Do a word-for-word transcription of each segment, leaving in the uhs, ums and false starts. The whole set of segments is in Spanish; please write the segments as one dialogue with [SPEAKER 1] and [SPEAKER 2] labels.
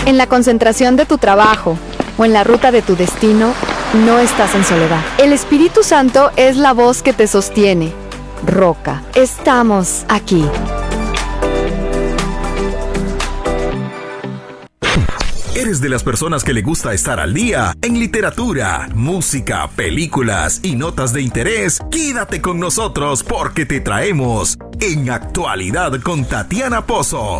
[SPEAKER 1] En la concentración de tu trabajo o en la ruta de tu destino, no estás en soledad. El Espíritu Santo es la voz que te sostiene. Roca, estamos aquí.
[SPEAKER 2] ¿Eres de las personas que le gusta estar al día en literatura, música, películas y notas de interés? Quédate con nosotros porque te traemos En Actualidad con Tatiana Pozo.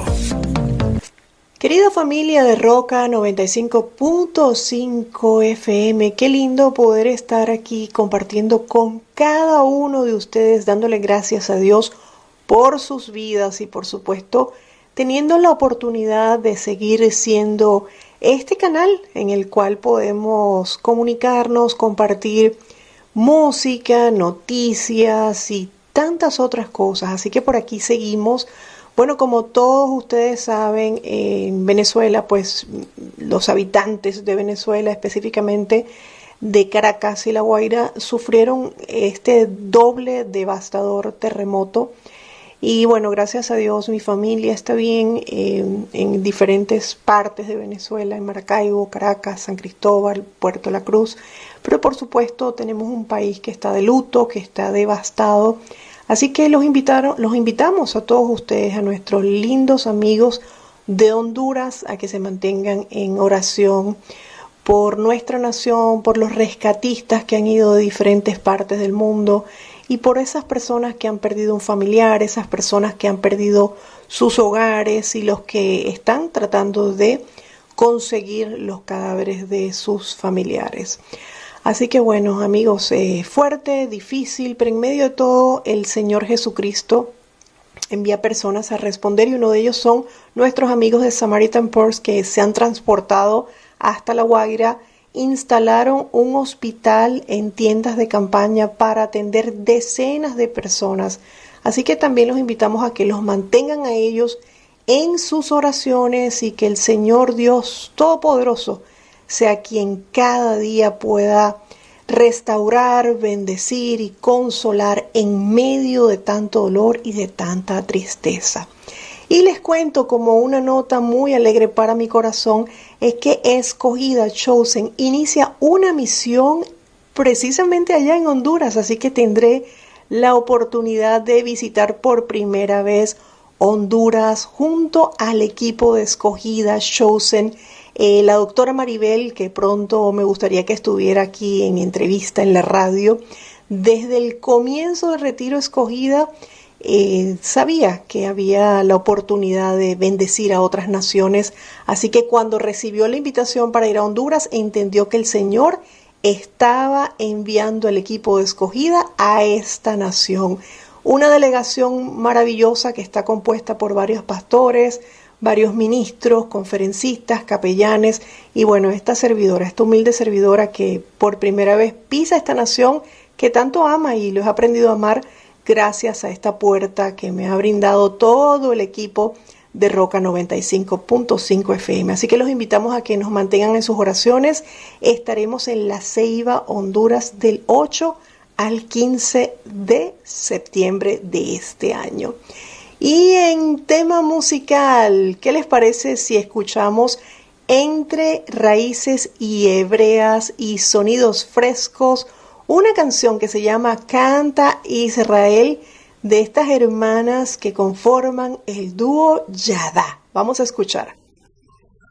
[SPEAKER 3] Querida familia de Roca noventa y cinco punto cinco F M, qué lindo poder estar aquí compartiendo con cada uno de ustedes, dándole gracias a Dios por sus vidas y por supuesto teniendo la oportunidad de seguir siendo este canal en el cual podemos comunicarnos, compartir música, noticias y tantas otras cosas. Así que por aquí seguimos. Bueno, como todos ustedes saben, en Venezuela, pues los habitantes de Venezuela, específicamente de Caracas y La Guaira, sufrieron este doble devastador terremoto. Y bueno, gracias a Dios mi familia está bien eh, en diferentes partes de Venezuela, en Maracaibo, Caracas, San Cristóbal, Puerto La Cruz. Pero por supuesto tenemos un país que está de luto, que está devastado. Así que los invitaron, los invitamos a todos ustedes, a nuestros lindos amigos de Honduras, a que se mantengan en oración por nuestra nación, por los rescatistas que han ido de diferentes partes del mundo y por esas personas que han perdido un familiar, esas personas que han perdido sus hogares y los que están tratando de conseguir los cadáveres de sus familiares. Así que bueno, amigos, eh, fuerte, difícil, pero en medio de todo el Señor Jesucristo envía personas a responder y uno de ellos son nuestros amigos de Samaritan Purse que se han transportado hasta La Guaira, instalaron un hospital en tiendas de campaña para atender decenas de personas. Así que también los invitamos a que los mantengan a ellos en sus oraciones y que el Señor Dios Todopoderoso sea quien cada día pueda restaurar, bendecir y consolar en medio de tanto dolor y de tanta tristeza. Y les cuento como una nota muy alegre para mi corazón es que Escogida Chosen inicia una misión precisamente allá en Honduras, así que tendré la oportunidad de visitar por primera vez Honduras junto al equipo de Escogida Chosen. Eh, la doctora Maribel, que pronto me gustaría que estuviera aquí en entrevista en la radio, desde el comienzo del Retiro Escogida, eh, sabía que había la oportunidad de bendecir a otras naciones, así que cuando recibió la invitación para ir a Honduras, entendió que el Señor estaba enviando el equipo de Escogida a esta nación. Una delegación maravillosa que está compuesta por varios pastores, varios ministros, conferencistas, capellanes y bueno, esta servidora, esta humilde servidora que por primera vez pisa esta nación que tanto ama y los he aprendido a amar gracias a esta puerta que me ha brindado todo el equipo de Roca noventa y cinco punto cinco F M. Así que los invitamos a que nos mantengan en sus oraciones. Estaremos en La Ceiba, Honduras, del ocho al quince de septiembre de este año. Y en tema musical, ¿qué les parece si escuchamos Entre Raíces y Hebreas y Sonidos Frescos, una canción que se llama Canta Israel, de estas hermanas que conforman el dúo Yadá? Vamos a escuchar.